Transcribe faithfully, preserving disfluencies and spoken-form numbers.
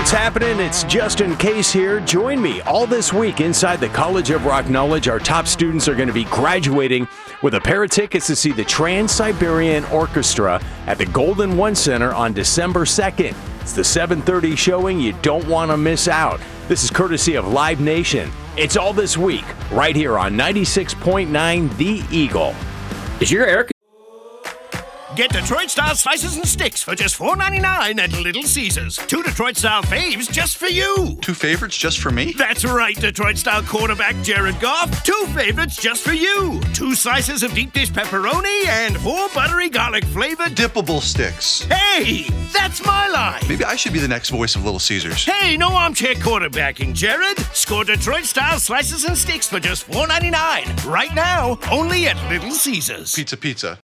what's happening? It's Justin Case here. Join me all this week inside the College of Rock Knowledge. Our top students are going to be graduating with a pair of tickets to see the Trans-Siberian Orchestra at the Golden One Center on December second. It's the seven thirty showing. You don't want to miss out. This is courtesy of Live Nation. It's all this week right here on ninety-six point nine The Eagle. Is your air Get Detroit-style slices and sticks for just four ninety-nine at Little Caesars. Two Detroit-style faves just for you. Two favorites just for me? That's right, Detroit-style quarterback Jared Goff. Two favorites just for you. Two slices of deep dish pepperoni and four buttery garlic-flavored dippable sticks. Hey, that's my line. Maybe I should be the next voice of Little Caesars. Hey, no armchair quarterbacking, Jared. Score Detroit-style slices and sticks for just four ninety-nine. Right now, only at Little Caesars. Pizza, pizza.